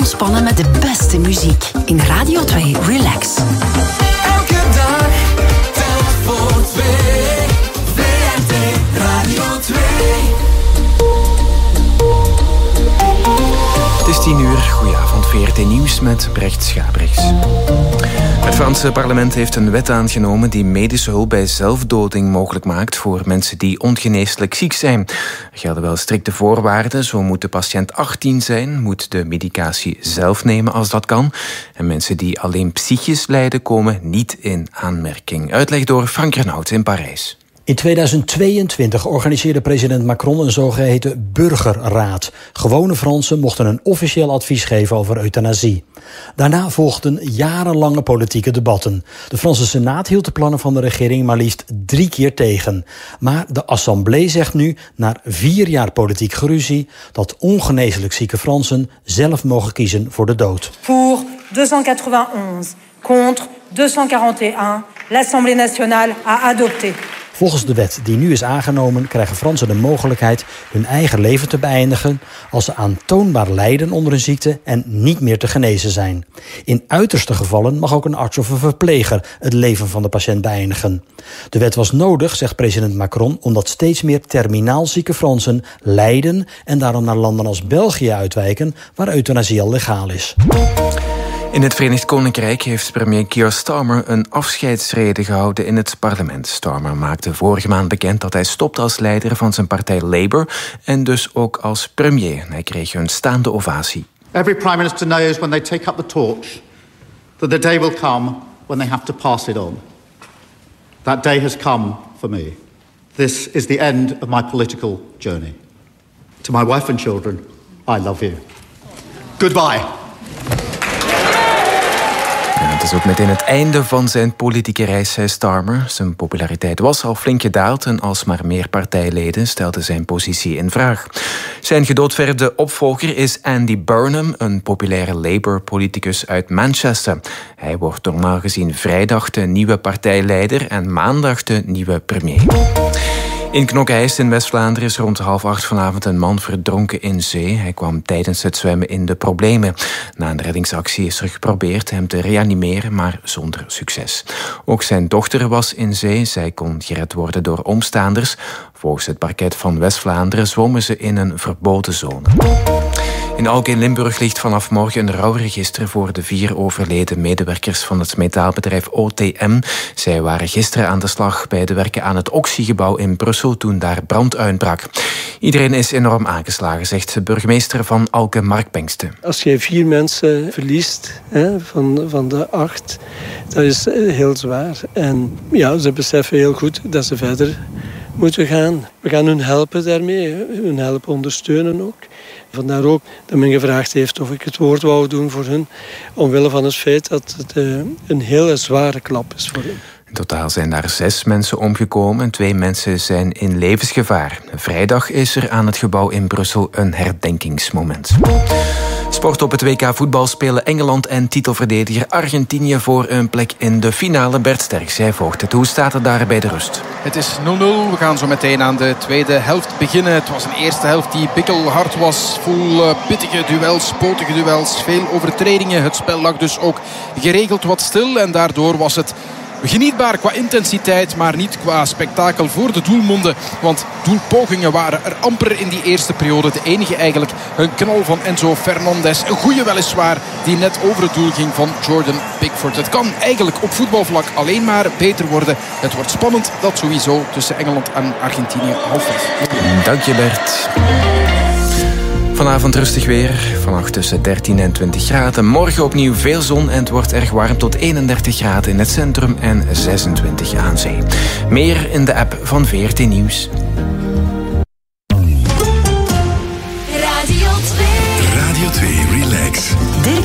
Ontspannen met de beste muziek. In Radio 2 Relax. Elke dag telt voor twee. VRT Radio 2. Het is 10:00. Goedenavond, VRT Nieuws met Brecht Schabrichs. Het Franse parlement heeft een wet aangenomen die medische hulp bij zelfdoding mogelijk maakt voor mensen die ongeneeslijk ziek zijn. Er gelden wel strikte voorwaarden. Zo moet de patiënt 18 zijn, moet de medicatie zelf nemen als dat kan. En mensen die alleen psychisch lijden komen niet in aanmerking. Uitleg door Frank Renaud in Parijs. In 2022 organiseerde president Macron een zogeheten burgerraad. Gewone Fransen mochten een officieel advies geven over euthanasie. Daarna volgden jarenlange politieke debatten. De Franse Senaat hield de plannen van de regering maar liefst 3 keer tegen. Maar de Assemblée zegt nu, na 4 jaar politiek geruzie, dat ongeneeslijk zieke Fransen zelf mogen kiezen voor de dood. Pour 291, contre 241, l'Assemblée nationale a adopté. Volgens de wet die nu is aangenomen krijgen Fransen de mogelijkheid hun eigen leven te beëindigen als ze aantoonbaar lijden onder een ziekte en niet meer te genezen zijn. In uiterste gevallen mag ook een arts of een verpleger het leven van de patiënt beëindigen. De wet was nodig, zegt president Macron, omdat steeds meer terminaal zieke Fransen lijden en daarom naar landen als België uitwijken, waar euthanasie al legaal is. In het Verenigd Koninkrijk heeft premier Keir Starmer een afscheidsrede gehouden in het parlement. Starmer maakte vorige maand bekend dat hij stopt als leider van zijn partij Labour en dus ook als premier. Hij kreeg een staande ovatie. Every prime minister knows when they take up the torch that the day will come when they have to pass it on. That day has come for me. This is the end of my political journey. To my wife and children, I love you. Goodbye. Het is ook meteen het einde van zijn politieke reis, zei Starmer. Zijn populariteit was al flink gedaald en alsmaar meer partijleden stelden zijn positie in vraag. Zijn gedoodverfde opvolger is Andy Burnham, een populaire Labour-politicus uit Manchester. Hij wordt normaal gezien vrijdag de nieuwe partijleider en maandag de nieuwe premier. In Knokke-Heist in West-Vlaanderen is rond 7:30 vanavond een man verdronken in zee. Hij kwam tijdens het zwemmen in de problemen. Na een reddingsactie is er geprobeerd hem te reanimeren, maar zonder succes. Ook zijn dochter was in zee. Zij kon gered worden door omstaanders. Volgens het parket van West-Vlaanderen zwommen ze in een verboden zone. In Alke in Limburg ligt vanaf morgen een rouwregister voor de 4 overleden medewerkers van het metaalbedrijf OTM. Zij waren gisteren aan de slag bij de werken aan het Oxygebouw in Brussel toen daar brand uitbrak. Iedereen is enorm aangeslagen, zegt de burgemeester van Alke, Mark Bengsten. Als je 4 mensen verliest van de 8, dat is heel zwaar. En ja, ze beseffen heel goed dat ze verder moeten gaan. We gaan hun helpen daarmee, hun helpen ondersteunen ook. Vandaar ook dat men gevraagd heeft of ik het woord wou doen voor hun, omwille van het feit dat het een hele zware klap is voor hen. In totaal zijn daar 6 mensen omgekomen en 2 mensen zijn in levensgevaar. Vrijdag is er aan het gebouw in Brussel een herdenkingsmoment. Sport op het WK voetbal spelen Engeland en titelverdediger Argentinië voor een plek in de finale. Bert Sterks, jij volgt het. Hoe staat het daar bij de rust? Het is 0-0. We gaan zo meteen aan de tweede helft beginnen. Het was een eerste helft die bikkelhard was. Vol pittige duels, potige duels, veel overtredingen. Het spel lag dus ook geregeld wat stil en daardoor was het genietbaar qua intensiteit, maar niet qua spektakel voor de doelmonden. Want doelpogingen waren er amper in die eerste periode. De enige eigenlijk een knal van Enzo Fernandez. Een goeie weliswaar, die net over het doel ging van Jordan Pickford. Het kan eigenlijk op voetbalvlak alleen maar beter worden. Het wordt spannend, dat sowieso, tussen Engeland en Argentinië halfweg. Dank je, Bert. Vanavond rustig weer, vannacht tussen 13 en 20 graden. Morgen opnieuw veel zon en het wordt erg warm tot 31 graden in het centrum en 26 aan zee. Meer in de app van VRT Nieuws.